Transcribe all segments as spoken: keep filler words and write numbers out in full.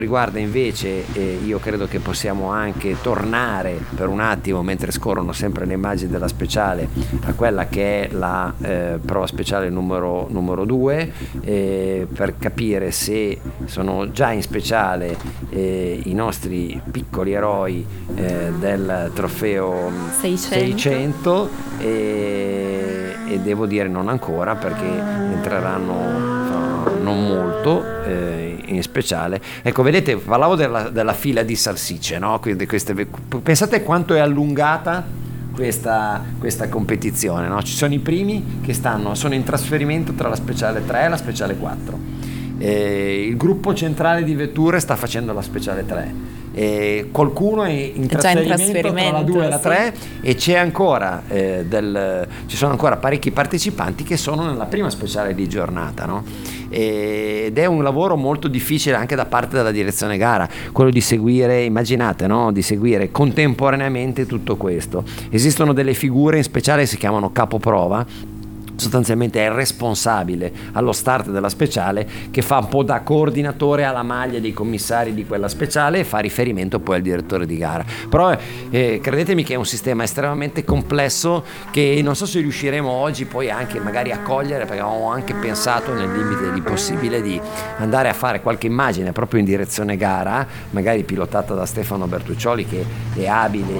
Riguarda invece, eh, io credo che possiamo anche tornare per un attimo, mentre scorrono sempre le immagini della speciale, a quella che è la eh, prova speciale numero, numero due, eh, per capire se sono già in speciale eh, i nostri piccoli eroi eh, del trofeo seicento, seicento e, e devo dire non ancora, perché entreranno non molto eh, in speciale. Ecco, vedete, parlavo della, della fila di salsicce, no? Quindi queste, pensate quanto è allungata questa, questa competizione, no? Ci sono i primi che stanno, sono in trasferimento tra la speciale tre e la speciale quattro. Eh, il gruppo centrale di vetture sta facendo la speciale tre. Eh, qualcuno è in trasferimento, in trasferimento tra la due e la tre, sì. E c'è ancora eh, del, ci sono ancora parecchi partecipanti che sono nella prima speciale di giornata, no? Ed è un lavoro molto difficile anche da parte della direzione gara, quello di seguire, immaginate, no? Di seguire contemporaneamente tutto questo. Esistono delle figure in speciale che si chiamano capoprova, sostanzialmente è il responsabile allo start della speciale, che fa un po' da coordinatore alla maglia dei commissari di quella speciale e fa riferimento poi al direttore di gara. Però eh, credetemi che è un sistema estremamente complesso che non so se riusciremo oggi poi anche magari a cogliere, perché avevamo anche pensato nel limite di possibile di andare a fare qualche immagine proprio in direzione gara, magari pilotata da Stefano Bertuccioli, che è abile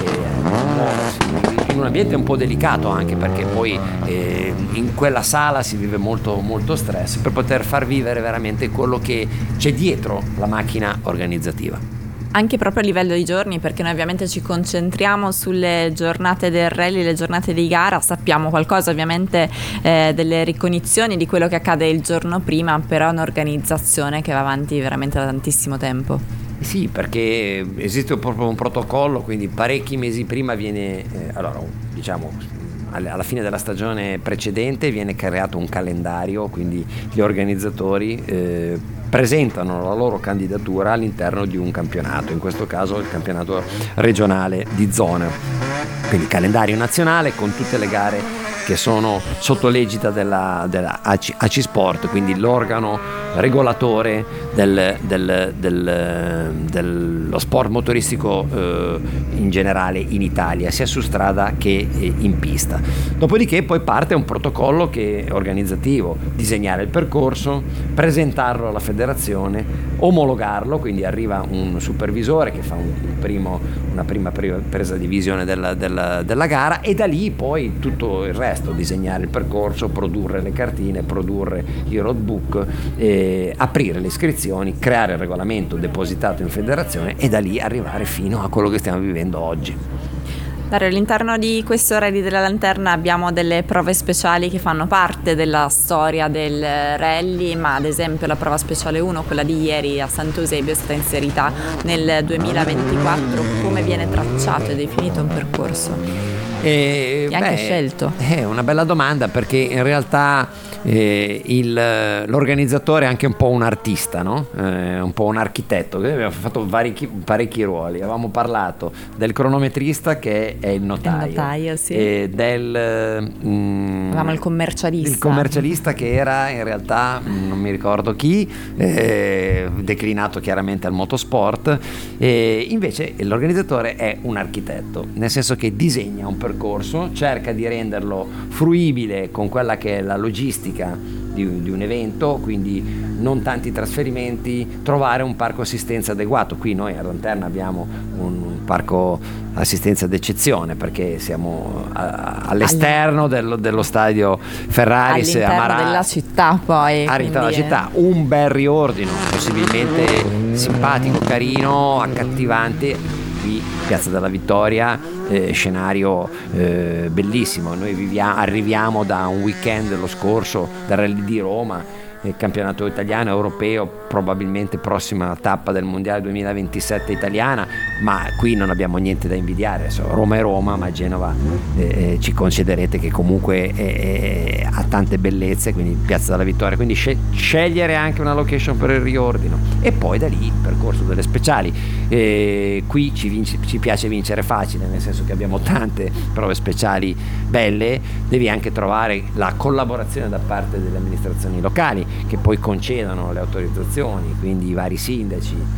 e in un ambiente un po' delicato, anche perché poi eh, in quella sala si vive molto, molto stress, per poter far vivere veramente quello che c'è dietro la macchina organizzativa. Anche proprio a livello di giorni, perché noi ovviamente ci concentriamo sulle giornate del rally, le giornate di gara, sappiamo qualcosa ovviamente eh, delle ricognizioni di quello che accade il giorno prima, però è un'organizzazione che va avanti veramente da tantissimo tempo. Sì, perché esiste proprio un protocollo, quindi parecchi mesi prima viene, eh, allora diciamo alla fine della stagione precedente viene creato un calendario, quindi gli organizzatori eh, presentano la loro candidatura all'interno di un campionato, in questo caso il campionato regionale di zona, quindi calendario nazionale con tutte le gare che sono sotto l'egida della, della A C, A C I Sport, quindi l'organo regolatore del, del, del, dello sport motoristico eh, in generale in Italia, sia su strada che eh, in pista. Dopodiché poi parte un protocollo che è organizzativo: disegnare il percorso, presentarlo alla federazione, omologarlo, quindi arriva un supervisore che fa un, un primo, una prima presa di visione della, della, della gara, e da lì poi tutto il resto: disegnare il percorso, produrre le cartine, produrre il roadbook, eh, aprire le iscrizioni, creare il regolamento depositato in federazione e da lì arrivare fino a quello che stiamo vivendo oggi. Dario, all'interno di questo Rally della Lanterna abbiamo delle prove speciali che fanno parte della storia del rally, ma ad esempio la prova speciale uno, quella di ieri a Sant'Eusebio, è stata inserita nel duemilaventiquattro. Come viene tracciato e definito un percorso? E, e anche beh, scelto? È una bella domanda, perché in realtà eh, il, l'organizzatore è anche un po' un artista, no? Eh, un po' un architetto. Abbiamo fatto vari, parecchi ruoli. Avevamo parlato del cronometrista, che è il notaio, il notaio sì. E del mm, avevamo il commercialista il commercialista che era in realtà non mi ricordo chi, eh, declinato chiaramente al motorsport. E invece l'organizzatore è un architetto, nel senso che disegna un percorso, cerca di renderlo fruibile con quella che è la logistica di, di un evento, quindi non tanti trasferimenti, trovare un parco assistenza adeguato. Qui noi a Lanterna abbiamo un, un parco assistenza d'eccezione, perché siamo a, all'esterno dello, dello stadio Ferraris, all'interno Amarà, della città, poi all'interno della città, un bel riordino, possibilmente simpatico, carino, accattivante. Qui Piazza della Vittoria, eh, scenario eh, bellissimo. Noi viviamo, arriviamo da un weekend dello scorso del Rally di Roma, il campionato italiano, europeo, probabilmente prossima tappa del mondiale duemilaventisette italiana, ma qui non abbiamo niente da invidiare. Roma è Roma, ma Genova eh, ci concederete che comunque è, è, ha tante bellezze, quindi Piazza della Vittoria, quindi scegliere anche una location per il riordino, e poi da lì il percorso delle speciali. Eh, qui ci, vinci, ci piace vincere facile, nel senso che abbiamo tante prove speciali belle, devi anche trovare la collaborazione da parte delle amministrazioni locali, che poi concedono le autorizzazioni, quindi i vari sindaci